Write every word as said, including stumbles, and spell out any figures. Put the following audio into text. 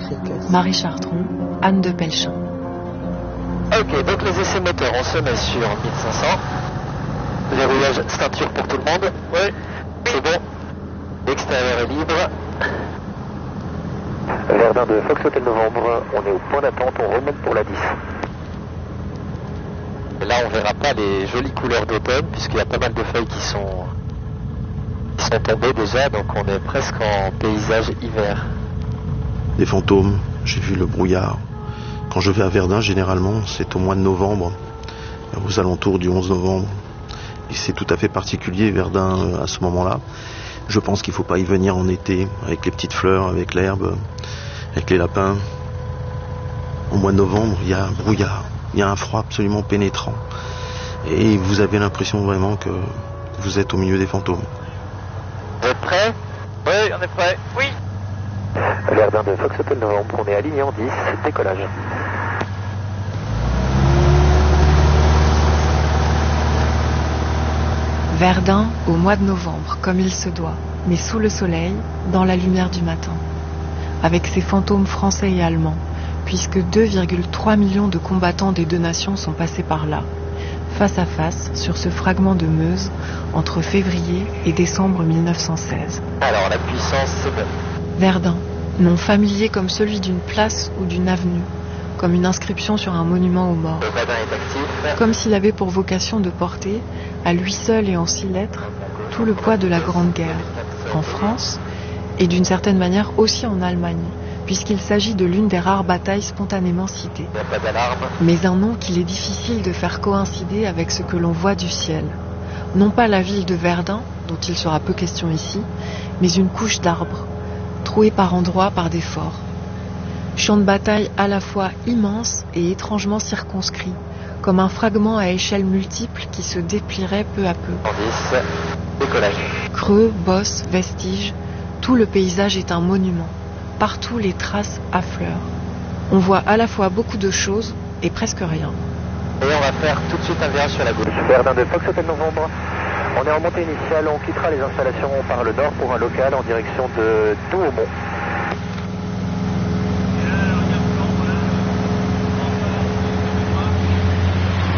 Marie Chartron, Anne de Pelchin. Ok, donc les essais moteurs, on se met sur mille cinq cents. Verrouillage ceinture pour tout le monde. Oui. C'est bon. L'extérieur est libre. Verdun de Fox Hotel Novembre, on est au point d'attente, on remonte pour la dix. Et là, on verra pas les jolies couleurs d'automne, puisqu'il y a pas mal de feuilles qui sont, qui sont tombées déjà, donc on est presque en paysage hiver. Des fantômes, j'ai vu le brouillard. Quand je vais à Verdun, généralement, c'est au mois de novembre, aux alentours du onze novembre. Et c'est tout à fait particulier, Verdun, à ce moment-là. Je pense qu'il ne faut pas y venir en été, avec les petites fleurs, avec l'herbe, avec les lapins. Au mois de novembre, il y a un brouillard, il y a un froid absolument pénétrant. Et vous avez l'impression vraiment que vous êtes au milieu des fantômes. Vous êtes prêts? Oui, on est prêts. Oui. Verdun de Fox Hotel Novembre, on est aligné en dix, décollage. Verdun au mois de novembre, comme il se doit, mais sous le soleil, dans la lumière du matin. Avec ses fantômes français et allemands, puisque deux virgule trois millions de combattants des deux nations sont passés par là, face à face, sur ce fragment de Meuse, entre février et décembre mille neuf cent seize. Alors, la puissance, c'est bon. Verdun, nom familier comme celui d'une place ou d'une avenue, comme une inscription sur un monument aux morts. Le badin est actif. Comme s'il avait pour vocation de porter, à lui seul et en six lettres, tout le poids de la Grande Guerre, en France, et d'une certaine manière aussi en Allemagne, puisqu'il s'agit de l'une des rares batailles spontanément citées. Il n'y a pas d'alarme. Mais un nom qu'il est difficile de faire coïncider avec ce que l'on voit du ciel. Non pas la ville de Verdun, dont il sera peu question ici, mais une couche d'arbres, trouée par endroits par des forts. Champ de bataille à la fois immense et étrangement circonscrit, comme un fragment à échelle multiple qui se déplierait peu à peu. En dix, décollage. Creux, bosses, vestiges, tout le paysage est un monument. Partout les traces affleurent. On voit à la fois beaucoup de choses et presque rien. Et on va faire tout de suite un virage sur la gauche. Verdun de Fox Hotel Novembre. On est en montée initiale, on quittera les installations par le nord pour un local en direction de Douaumont.